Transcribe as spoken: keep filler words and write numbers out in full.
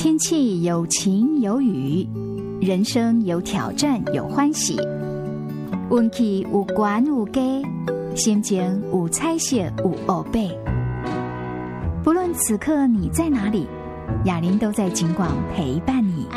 天气有晴有雨，人生有挑战有欢喜，运气有悬有低，心情有彩色有黑白。不论此刻你在哪里，雅琳都在景广陪伴你。